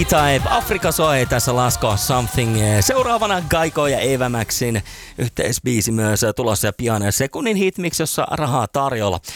Type, Afrika soi tässä Lasko Something. Seuraavana Gaiko ja Eva Maxin yhteisbiisi myös tulossa ja pian sekunnin hitmix, jossa rahaa tarjolla.